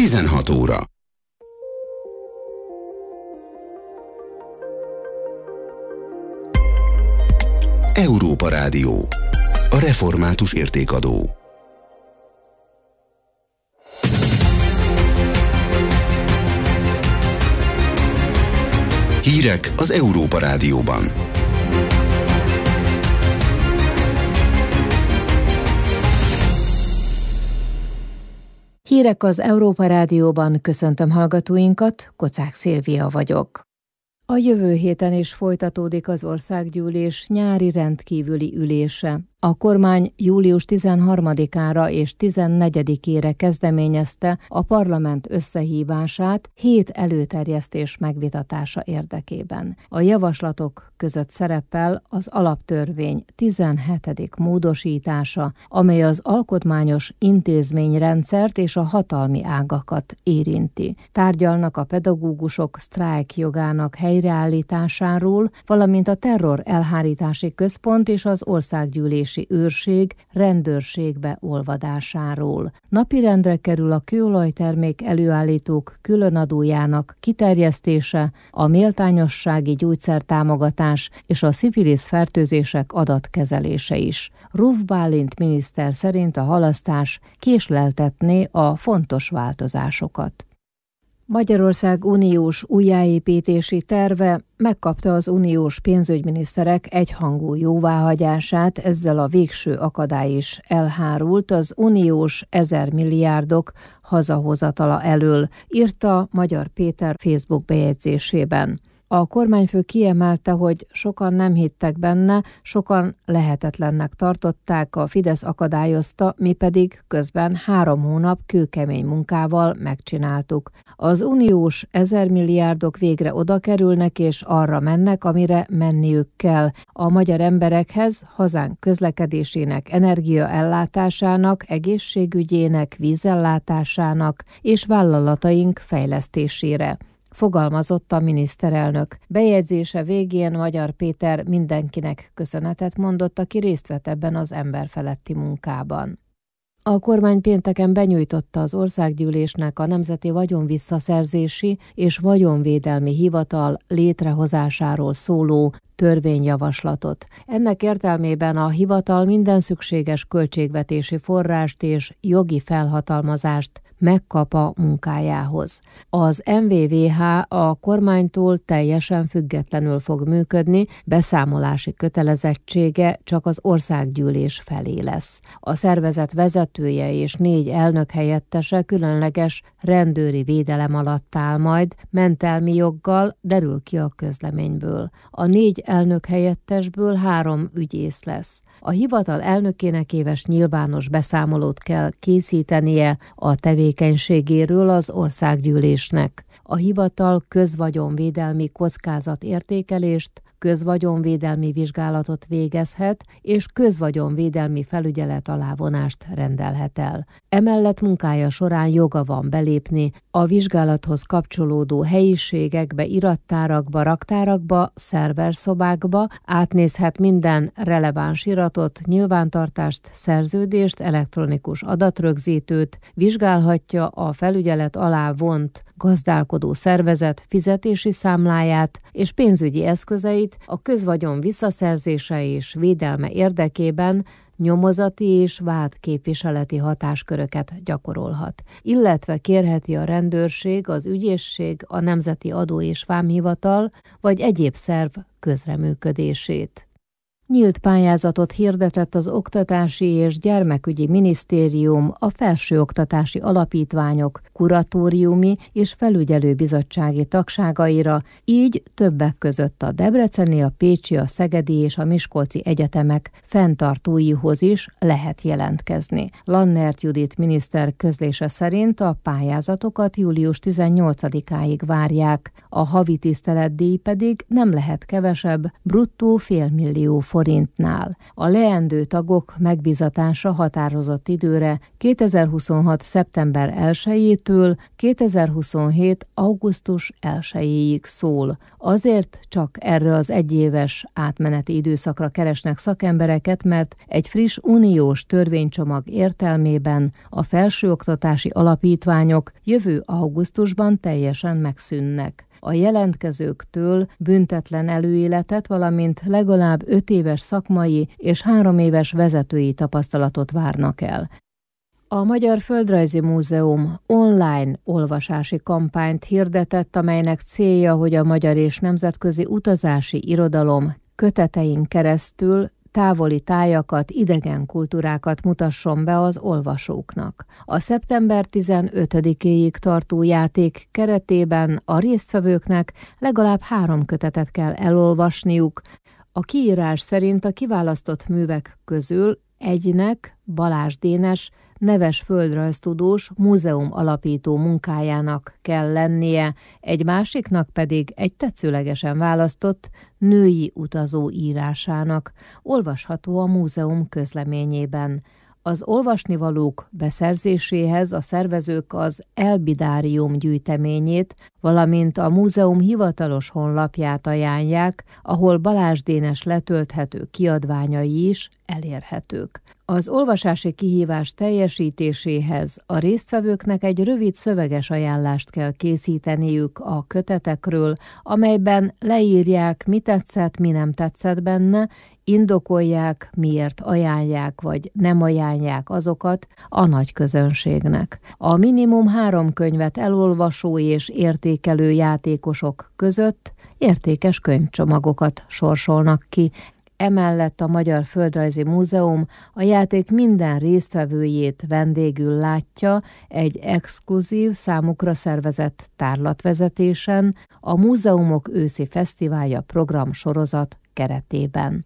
16 óra. Európa Rádió. A református értékadó. Hírek az Európa Rádióban. Hírek az Európa Rádióban, köszöntöm hallgatóinkat, Kocák Szilvia vagyok. A jövő héten is folytatódik az országgyűlés nyári rendkívüli ülése. A kormány július 13-ára és 14-ére kezdeményezte a parlament összehívását 7 előterjesztés megvitatása érdekében. A javaslatok között szerepel az alaptörvény 17. módosítása, amely az alkotmányos intézményrendszert és a hatalmi ágakat érinti. Tárgyalnak a pedagógusok sztrájk jogának helyreállításáról, valamint a terror elhárítási központ és az országgyűlési őrség rendőrségbe olvadásáról. Napirendre kerül a kőolajtermék előállítók különadójának kiterjesztése, a méltányossági gyógyszertámogatás és a szifilisz fertőzések adatkezelése is. Ruf Bálint miniszter szerint a halasztás késleltetné a fontos változásokat. Magyarország uniós újjáépítési terve megkapta az uniós pénzügyminiszterek egyhangú jóváhagyását, ezzel a végső akadály is elhárult az uniós 1000 milliárdok hazahozatala elől, írta Magyar Péter Facebook bejegyzésében. A kormányfő kiemelte, hogy sokan nem hittek benne, sokan lehetetlennek tartották, a Fidesz akadályozta, mi pedig közben 3 hónap kőkemény munkával megcsináltuk. Az uniós 1000 milliárdok végre oda kerülnek és arra mennek, amire menniük kell. A magyar emberekhez, hazánk közlekedésének, energiaellátásának, egészségügyének, vízellátásának és vállalataink fejlesztésére, fogalmazott a miniszterelnök. Bejegyzése végén Magyar Péter mindenkinek köszönetet mondott, aki részt vett ebben az emberfeletti munkában. A kormány pénteken benyújtotta az országgyűlésnek a Nemzeti Vagyonvisszaszerzési és Vagyonvédelmi Hivatal létrehozásáról szóló törvényjavaslatot. Ennek értelmében a hivatal minden szükséges költségvetési forrást és jogi felhatalmazást megkap a munkájához. Az MVVH a kormánytól teljesen függetlenül fog működni, beszámolási kötelezettsége csak az országgyűlés felé lesz. A szervezet vezetője és 4 elnökhelyettese különleges rendőri védelem alatt áll majd, mentelmi joggal, derül ki a közleményből. A 4 elnökhelyettesből 3 ügyész lesz. A hivatal elnökének éves nyilvános beszámolót kell készítenie a tevékenységéről az országgyűlésnek. A hivatal közvagyonvédelmi kockázatértékelést, közvagyonvédelmi vizsgálatot végezhet, és közvagyonvédelmi felügyelet alávonást rendelhet el. Emellett munkája során joga van belépni a vizsgálathoz kapcsolódó helyiségekbe, irattárakba, raktárakba, szerverszobákba, átnézhet minden releváns iratot, nyilvántartást, szerződést, elektronikus adatrögzítőt, vizsgálhatja a felügyelet alá vont gazdálkodó szervezet fizetési számláját és pénzügyi eszközeit a közvagyon visszaszerzése és védelme érdekében nyomozati és vádképviseleti hatásköröket gyakorolhat, illetve kérheti a rendőrség, az ügyészség, a Nemzeti Adó- és Vámhivatal vagy egyéb szerv közreműködését. Nyílt pályázatot hirdetett az Oktatási és Gyermekügyi Minisztérium a felsőoktatási alapítványok kuratóriumi és felügyelőbizottsági tagságaira, így többek között a debreceni, a pécsi, a szegedi és a miskolci egyetemek fenntartóihoz is lehet jelentkezni. Lannert Judit miniszter közlése szerint a pályázatokat július 18-áig várják, a havi tiszteletdíj pedig nem lehet kevesebb, bruttó 500 000 forint forintnál. A leendő tagok megbízatása határozott időre 2026. szeptember 1-től 2027. augusztus 1-ig szól. Azért csak erre az egyéves átmeneti időszakra keresnek szakembereket, mert egy friss uniós törvénycsomag értelmében a felsőoktatási alapítványok jövő augusztusban teljesen megszűnnek. A jelentkezőktől büntetlen előéletet, valamint legalább 5 éves szakmai és 3 éves vezetői tapasztalatot várnak el. A Magyar Földrajzi Múzeum online olvasási kampányt hirdetett, amelynek célja, hogy a magyar és nemzetközi utazási irodalom kötetein keresztül távoli tájakat, idegen kultúrákat mutasson be az olvasóknak. A szeptember 15-éig tartó játék keretében a résztvevőknek legalább 3 kötetet kell elolvasniuk. A kiírás szerint a kiválasztott művek közül egynek Balázs Dénes neves földrajztudós múzeum alapító munkájának kell lennie, egy másiknak pedig egy tetszőlegesen választott női utazó írásának, olvasható a múzeum közleményében. Az olvasnivalók beszerzéséhez a szervezők az Elbidárium gyűjteményét, valamint a múzeum hivatalos honlapját ajánlják, ahol Balázs Dénes letölthető kiadványai is elérhetők. Az olvasási kihívás teljesítéséhez a résztvevőknek egy rövid szöveges ajánlást kell készíteniük a kötetekről, amelyben leírják, mi tetszett, mi nem tetszett benne, indokolják, miért ajánlják vagy nem ajánlják azokat a nagy közönségnek. A minimum 3 könyvet elolvasó és értékelő játékosok között értékes könyvcsomagokat sorsolnak ki. Emellett a Magyar Földrajzi Múzeum a játék minden résztvevőjét vendégül látja egy exkluzív, számukra szervezett tárlatvezetésen, a Múzeumok őszi fesztiválja programsorozat keretében.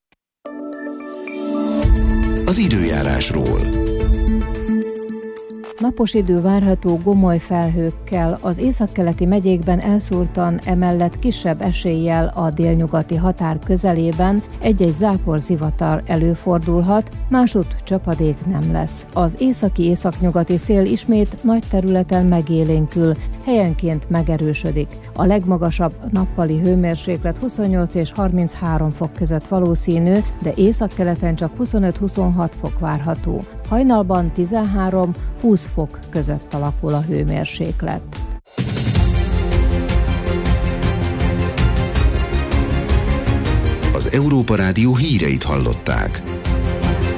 Az időjárásról. Napos idő várható gomoly felhőkkel, az északkeleti megyékben elszórtan, emellett kisebb eséllyel a délnyugati határ közelében egy-egy záporzivatar előfordulhat, másútt csapadék nem lesz. Az északi-északnyugati szél ismét nagy területen megélénkül, helyenként megerősödik. A legmagasabb nappali hőmérséklet 28 és 33 fok között valószínű, de északkeleten csak 25-26 fok várható. Hajnalban 13-20 fok között alakul a hőmérséklet. Az Európa Rádió híreit hallották.